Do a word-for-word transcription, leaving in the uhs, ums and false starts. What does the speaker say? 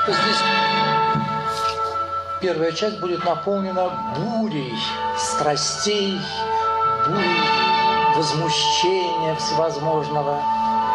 Здесь первая часть будет наполнена бурей страстей, бурей возмущения всевозможного,